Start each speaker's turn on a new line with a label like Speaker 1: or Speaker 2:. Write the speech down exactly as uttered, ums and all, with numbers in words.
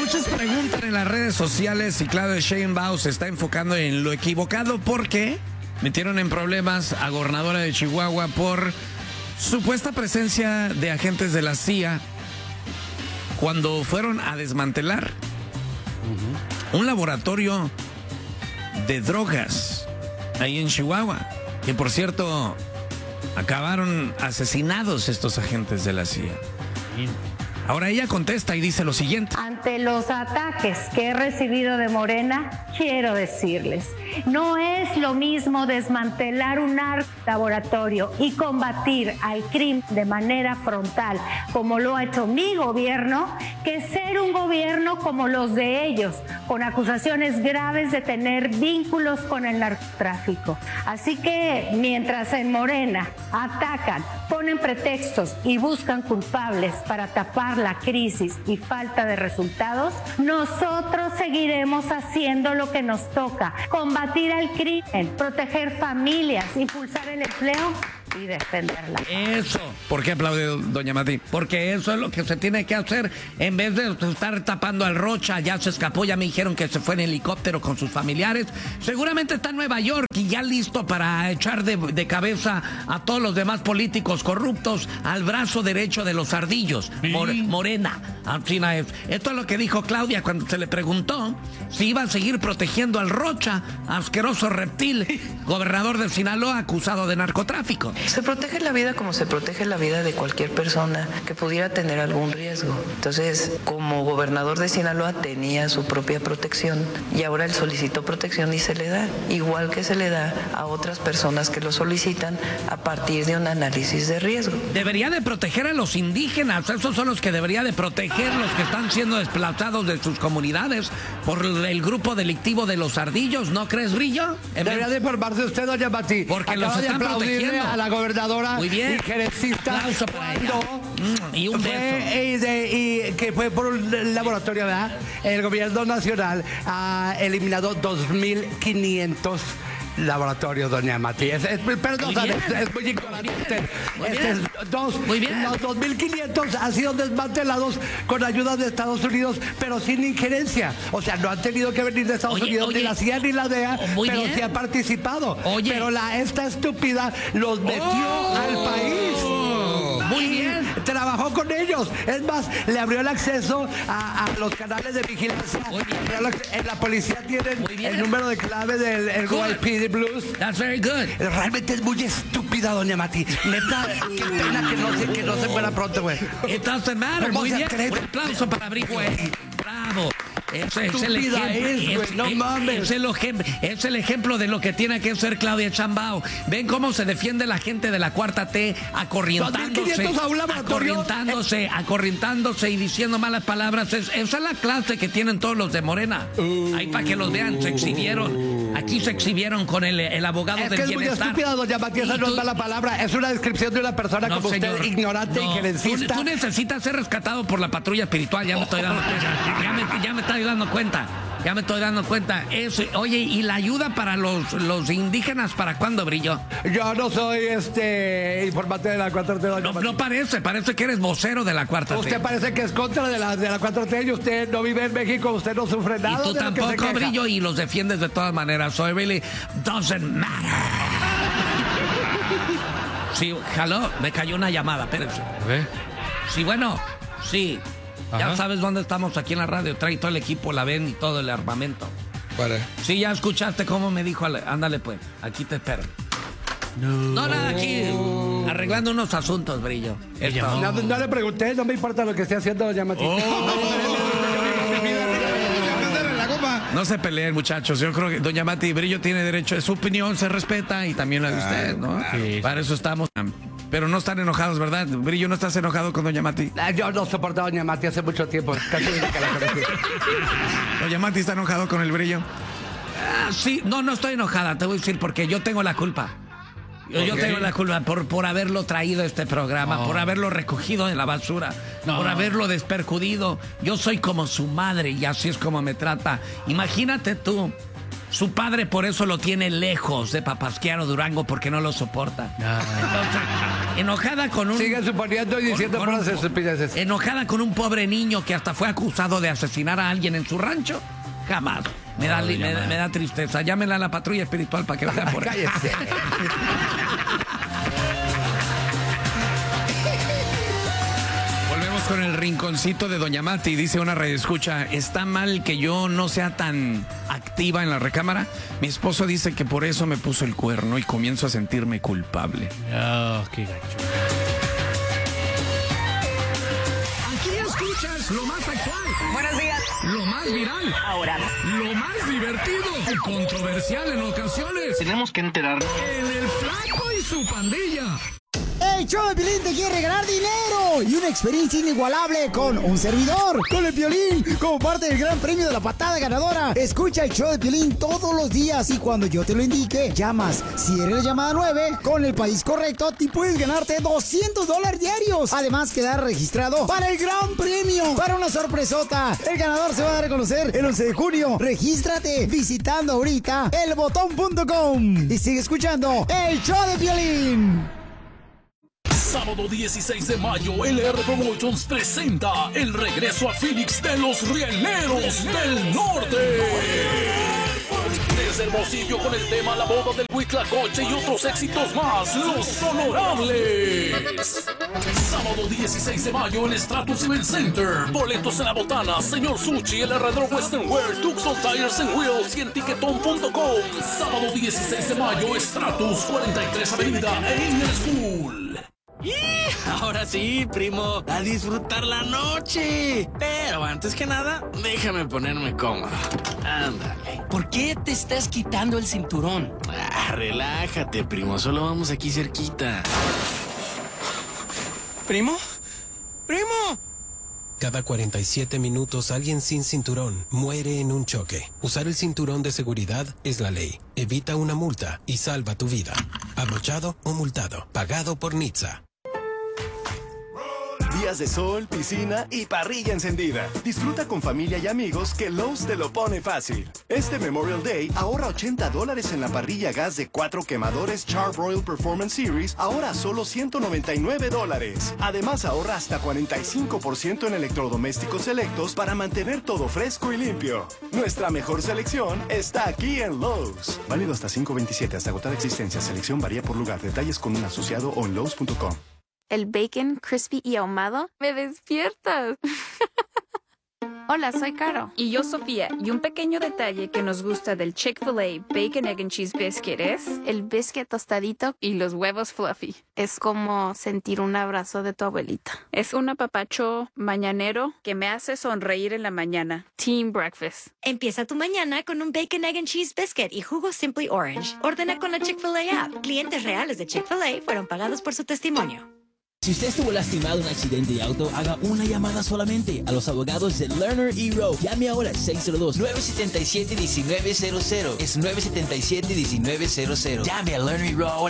Speaker 1: muchos preguntan en las redes sociales si Claudia Sheinbaum se está enfocando en lo equivocado porque metieron en problemas a gobernadora de Chihuahua por supuesta presencia de agentes de la C I A cuando fueron a desmantelar uh-huh. un laboratorio de drogas ahí en Chihuahua, que por cierto acabaron asesinados estos agentes de la C I A. Ahora ella contesta y dice lo siguiente.
Speaker 2: Ante los ataques que he recibido de Morena, quiero decirles, no es lo mismo desmantelar un laboratorio y combatir al crimen de manera frontal, como lo ha hecho mi gobierno, que ser un gobierno como los de ellos, con acusaciones graves de tener vínculos con el narcotráfico. Así que mientras en Morena atacan, ponen pretextos y buscan culpables para tapar la crisis y falta de resultados, nosotros seguiremos haciendo lo que nos toca: combatir al crimen, proteger familias, impulsar el empleo y defenderla.
Speaker 1: Eso. ¿Por qué aplaude doña Mati? Porque eso es lo que se tiene que hacer. En vez de estar tapando al Rocha, ya se escapó, ya me dijeron que se fue en helicóptero con sus familiares. Seguramente está en Nueva York y ya listo para echar de, de cabeza a todos los demás políticos corruptos al brazo derecho de los ardillos. More, Morena. Así es. Esto es lo que dijo Claudia cuando se le preguntó si iba a seguir protegiendo al Rocha, asqueroso reptil, gobernador de Sinaloa acusado de narcotráfico.
Speaker 3: Se protege la vida como se protege la vida de cualquier persona que pudiera tener algún riesgo. Entonces, como gobernador de Sinaloa tenía su propia protección y ahora él solicitó protección y se le da, igual que se le da a otras personas que lo solicitan a partir de un análisis de riesgo.
Speaker 1: Debería de proteger a los indígenas, esos son los que debería de proteger, los que están siendo desplazados de sus comunidades por el grupo delictivo de los ardillos, ¿no crees, Brillo?
Speaker 4: Debería de informarse usted, doña Mati.
Speaker 1: Porque
Speaker 4: Acaba
Speaker 1: los están
Speaker 4: de
Speaker 1: protegiendo.
Speaker 4: A la gobernadora
Speaker 1: muy bien.
Speaker 4: y gerencista
Speaker 1: Aplauso para ella. Mm, y un
Speaker 4: fue,
Speaker 1: beso.
Speaker 4: Y, de, y que fue por un laboratorio, ¿verdad? El gobierno nacional ha eliminado dos mil quinientos laboratorios, doña Mati. Es, es, perdón,
Speaker 1: muy
Speaker 4: es, es muy ignorante.
Speaker 1: Muy
Speaker 4: este
Speaker 1: bien.
Speaker 4: es dos,
Speaker 1: muy bien.
Speaker 4: Los dos mil quinientos han sido desmantelados con ayuda de Estados Unidos, pero sin injerencia. O sea, no han tenido que venir de Estados
Speaker 1: oye,
Speaker 4: Unidos
Speaker 1: oye,
Speaker 4: ni la C I A ni la D E A,
Speaker 1: muy
Speaker 4: pero
Speaker 1: bien.
Speaker 4: sí han participado.
Speaker 1: Oye.
Speaker 4: Pero la esta estúpida los metió
Speaker 1: oh,
Speaker 4: al país.
Speaker 1: Muy bien.
Speaker 4: Trabajó con ellos. Es más, le abrió el acceso a, a los canales de vigilancia. En la policía tienen el número de clave del el N Y P D Blues.
Speaker 1: That's very good.
Speaker 4: Realmente es muy estúpida, doña Mati. Neta, qué pena que no se, que no se fuera pronto, güey.
Speaker 1: It doesn't matter. Muy bien. Un aplauso para Brillo. Bravo. Ese es el ejemplo.
Speaker 4: Es, güey, no mames.
Speaker 1: Es el, es el ejemplo de lo que tiene que ser Claudia Sheinbaum. Ven cómo se defiende la gente de la cuarta T, acorrientándose, acorrientándose, acorrientándose y diciendo malas palabras. Es, esa es la clase que tienen todos los de Morena. Uh, Ahí para que los vean, se exhibieron. Aquí se exhibieron con el, el abogado
Speaker 4: es
Speaker 1: del
Speaker 4: que es
Speaker 1: bienestar.
Speaker 4: Muy estúpida, doña Mati, esa no es mala palabra. Es una descripción de una persona
Speaker 1: no,
Speaker 4: como
Speaker 1: señor,
Speaker 4: usted, ignorante
Speaker 1: no,
Speaker 4: y gerencista.
Speaker 1: Tú, tú necesitas ser rescatado por la patrulla espiritual. Ya me estoy dando cuenta. Ya me, ya me estoy dando cuenta. Ya me estoy dando cuenta. Eso, oye, ¿y la ayuda para los, los indígenas para cuándo, Brillo?
Speaker 4: Yo no soy este informante de la cuatro T.
Speaker 1: No, no parece, parece que eres vocero de la cuarta T.
Speaker 4: Usted parece que es contra de la, de la cuatro T y usted no vive en México, usted no sufre nada.
Speaker 1: Y tú
Speaker 4: de
Speaker 1: tampoco,
Speaker 4: lo que se
Speaker 1: Brillo, y los defiendes de todas maneras. So it really doesn't matter. Sí, jaló, me cayó una llamada, espérense.
Speaker 5: ¿Ve?
Speaker 1: Sí, bueno, sí.
Speaker 5: Ajá.
Speaker 1: Ya sabes dónde estamos aquí en la radio. Trae todo el equipo, la ven y todo el armamento.
Speaker 5: Para.
Speaker 1: Sí, ya escuchaste cómo me dijo. Ándale, pues, aquí te espero. No, no nada, aquí arreglando unos asuntos, Brillo.
Speaker 4: No, no le pregunté, no me importa lo que esté haciendo, doña Mati.
Speaker 1: Oh. No se peleen, muchachos. Yo creo que doña Mati Brillo tiene derecho, su opinión se respeta y también la de usted, ¿no? Sí. Para eso estamos. Pero no están enojados, ¿verdad? Brillo, ¿no estás enojado con doña Mati?
Speaker 4: Yo no soporto a doña Mati hace mucho tiempo. Casi desde que la conocí.
Speaker 1: Doña Mati está enojado con el Brillo. Ah, sí, no, no estoy enojada, te voy a decir porque yo tengo la culpa. Yo, okay. yo tengo la culpa por, por haberlo traído a este programa, oh. por haberlo recogido de la basura, no. por haberlo desperjudido. Yo soy como su madre y así es como me trata. Imagínate tú, Su padre por eso lo tiene lejos de Papasquiaro Durango porque no lo soporta.
Speaker 4: Ah.
Speaker 1: Entonces, enojada con un...
Speaker 4: Sigue suponiendo y diciendo
Speaker 1: con un-
Speaker 4: puras estupideces.
Speaker 1: Enojada con un pobre niño que hasta fue acusado de asesinar a alguien en su rancho. Jamás. Me da, li- me, da- me da tristeza. Llámenla a la patrulla espiritual para que vea por él.
Speaker 4: Cállese.
Speaker 1: Volvemos con el rinconcito de Doña Mati. Dice una radioescucha, ¿está mal que yo no sea tan activa en la recámara? Mi esposo dice que por eso me puso el cuerno y comienzo a sentirme culpable.
Speaker 5: Oh, qué gacho.
Speaker 1: Aquí escuchas lo más actual,
Speaker 6: Buenos días.
Speaker 1: lo más viral,
Speaker 6: Ahora,
Speaker 1: lo más divertido y controversial en ocasiones.
Speaker 7: Tenemos que enterar.
Speaker 1: En el Flaco y su pandilla.
Speaker 8: El show de Piolín te quiere regalar dinero y una experiencia inigualable con un servidor, con el Piolín, como parte del gran premio de la patada ganadora. Escucha el show de Piolín todos los días y cuando yo te lo indique, llamas. Si eres la llamada nueve, con el país correcto, te puedes ganarte doscientos dólares diarios. Además, quedar registrado para el gran premio, para una sorpresota. El ganador se va a dar a conocer el once de junio. Regístrate visitando ahorita el botón punto com y sigue escuchando el show de Piolín.
Speaker 9: Sábado dieciséis de mayo, L R Promotions presenta el regreso a Phoenix de los Rieleros del Norte. Desde Hermosillo con el tema La boda del Huitlacoche y otros éxitos más, Los Honorables. Sábado dieciséis de mayo en Stratus Event Center. Boletos en la botana, Señor Sushi, el Herrador Western Wear, Tucson Tires and Wheels y en tiquetón punto com. Sábado dieciséis de mayo, Stratus, cuarenta y tres Avenida e Inner School.
Speaker 10: Y ahora sí, primo, a disfrutar la noche. Pero antes que nada, déjame ponerme cómodo. Ándale.
Speaker 6: ¿por qué te estás quitando el cinturón?
Speaker 10: Ah, relájate, primo, solo vamos aquí cerquita. ¿Primo? ¡Primo!
Speaker 11: Cada cuarenta y siete minutos alguien sin cinturón muere en un choque. Usar el cinturón de seguridad es la ley. Evita una multa y salva tu vida. Abrochado o multado. Pagado por Nitsa.
Speaker 12: Días de sol, piscina y parrilla encendida. Disfruta con familia y amigos que Lowe's te lo pone fácil. Este Memorial Day ahorra ochenta dólares en la parrilla gas de cuatro quemadores Char-Broil Performance Series, ahora a solo ciento noventa y nueve dólares. Además ahorra hasta cuarenta y cinco por ciento en electrodomésticos selectos para mantener todo fresco y limpio. Nuestra mejor selección está aquí en Lowe's. Válido hasta cinco veintisiete hasta agotar existencia. Selección varía por lugar. Detalles con un asociado o en Lowe's punto com.
Speaker 13: El bacon crispy y ahumado me despiertas. Hola, soy Caro.
Speaker 14: Y yo, Sofía. Y un pequeño detalle que nos gusta del Chick-fil-A Bacon, Egg and Cheese Biscuit es
Speaker 13: el biscuit tostadito
Speaker 14: y los huevos fluffy.
Speaker 13: Es como sentir un abrazo de tu abuelita.
Speaker 14: Es un apapacho mañanero que me hace sonreír en la mañana. Team Breakfast.
Speaker 15: Empieza tu mañana con un Bacon, Egg and Cheese Biscuit y jugo Simply Orange. Ordena con la Chick-fil-A app. Clientes reales de Chick-fil-A fueron pagados por su testimonio.
Speaker 16: Si usted estuvo lastimado en un accidente de auto, haga una llamada solamente a los abogados de Lerner y Rowe. Llame ahora al seis cero dos, nueve siete siete, uno nueve cero cero. Es nueve siete siete, uno nueve cero cero. Llame a Lerner y Rowe.